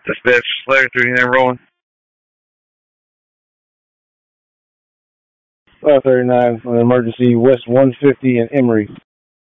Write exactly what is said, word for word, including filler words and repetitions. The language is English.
Dispatch Slayer thirty-nine rolling. five thirty-nine on emergency West one fifty and Emory.